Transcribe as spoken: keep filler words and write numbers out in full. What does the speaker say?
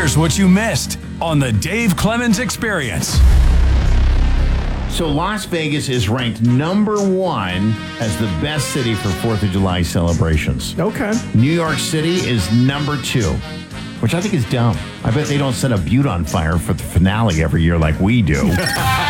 Here's what you missed on the Dave Clemens Experience. So Las Vegas is ranked number one as the best city for fourth of July celebrations. Okay. New York City is number two, which I think is dumb. I bet they don't set a butte on fire for the finale every year like we do.